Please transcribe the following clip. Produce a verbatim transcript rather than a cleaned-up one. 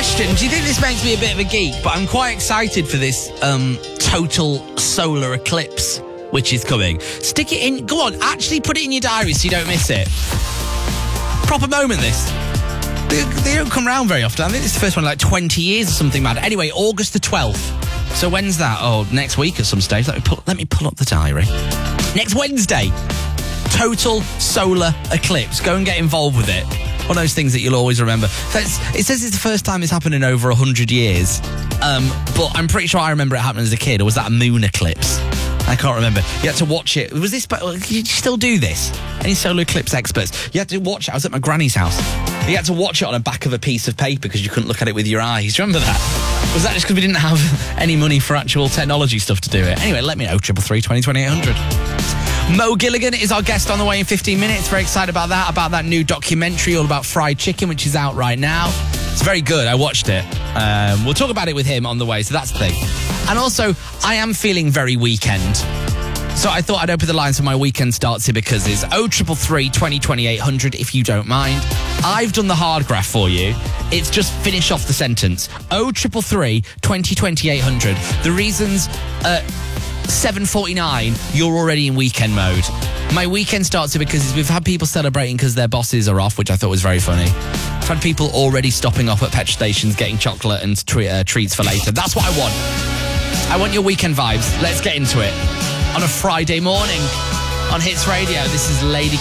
question. Do you think this makes me a bit of a geek? But I'm quite excited for this um, total solar eclipse, which is coming. Stick it in. Go on, actually put it in your diary so you don't miss it. Proper moment, this. They, they don't come round very often. I think it's the first one in like twenty years or something mad. Anyway, August the twelfth. So when's that? Oh, next week at some stage. Let me pull, let me pull up the diary. Next Wednesday. Total solar eclipse. Go and get involved with it. One of those things that you'll always remember. That's, it says it's the first time it's happened in over one hundred years. Um, but I'm pretty sure I remember it happening as a kid. Or was that a moon eclipse? I can't remember. You had to watch it. Was this... You still do this? Any solar eclipse experts? You had to watch it. I was at my granny's house. You had to watch it on the back of a piece of paper because you couldn't look at it with your eyes. Do you remember that? Was that just because we didn't have any money for actual technology stuff to do it? Anyway, let me know. Triple three twenty twenty eight hundred. Mo Gilligan is our guest on the way in fifteen minutes. Very excited about that, about that new documentary all about fried chicken, which is out right now. It's very good. I watched it. Um, we'll talk about it with him on the way, so that's the thing. And also, I am feeling very weekend. So I thought I'd open the lines for my weekend starts here because it's oh triple three twenty twenty eight hundred if you don't mind. I've done the hard graph for you. It's just finish off the sentence. oh triple three twenty twenty eight hundred. The reasons at seven forty-nine you're already in weekend mode. My weekend starts here because we've had people celebrating because their bosses are off, which I thought was very funny. I've had people already stopping off at petrol stations getting chocolate and tre- uh, treats for later. That's what I want. I want your weekend vibes. Let's get into it. On a Friday morning on Hits Radio, this is Lady